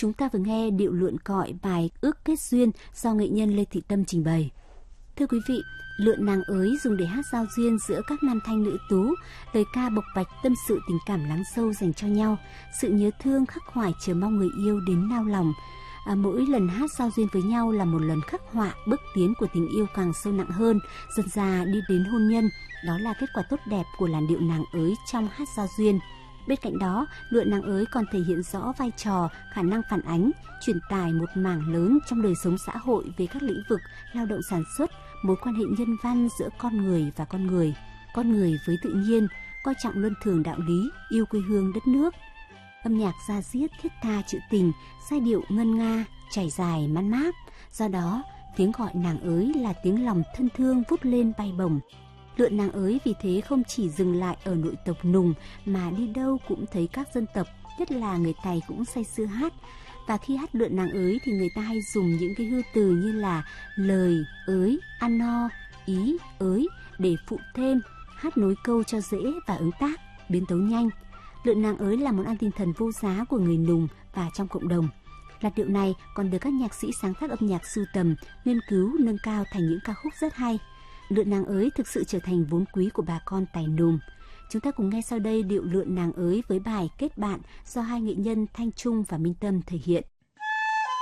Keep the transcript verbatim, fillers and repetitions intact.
chúng ta vừa nghe điệu lượn cọi bài Ước Kết Duyên do nghệ nhân Lê Thị Tâm trình bày. Thưa quý vị, lượn nàng ới dùng để hát giao duyên giữa các nam thanh nữ tú, lời ca bộc bạch tâm sự tình cảm lắng sâu dành cho nhau, sự nhớ thương khắc khoải chờ mong người yêu đến nao lòng. À, mỗi lần hát giao duyên với nhau là một lần khắc họa bước tiến của tình yêu càng sâu nặng hơn, dần dà đi đến hôn nhân. Đó là kết quả tốt đẹp của làn điệu nàng ới trong hát giao duyên. Bên cạnh đó, lượn nàng ới còn thể hiện rõ vai trò, khả năng phản ánh, truyền tải một mảng lớn trong đời sống xã hội về các lĩnh vực lao động sản xuất, mối quan hệ nhân văn giữa con người và con người, con người với tự nhiên, coi trọng luân thường đạo lý, yêu quê hương đất nước. Âm nhạc da diết thiết tha trữ tình, giai điệu ngân nga, chảy dài man mác. Do đó, tiếng gọi nàng ới là tiếng lòng thân thương vút lên bay bổng. Lượn nàng ới vì thế không chỉ dừng lại ở nội tộc Nùng mà đi đâu cũng thấy các dân tộc, nhất là người Tày cũng say sưa hát. Và khi hát lượn nàng ới thì người ta hay dùng những cái hư từ như là lời, ới, ăn no, ý, ới để phụ thêm, hát nối câu cho dễ và ứng tác, biến tấu nhanh. Lượn nàng ới là món ăn tinh thần vô giá của người Nùng và trong cộng đồng. Làn điệu này còn được các nhạc sĩ sáng tác âm nhạc sưu tầm, nghiên cứu, nâng cao thành những ca khúc rất hay. Lượn nàng ới thực sự trở thành vốn quý của bà con Tày Nùng. Chúng ta cùng nghe sau đây điệu lượn nàng ới với bài Kết Bạn do hai nghệ nhân Thanh Trung và Minh Tâm thể hiện.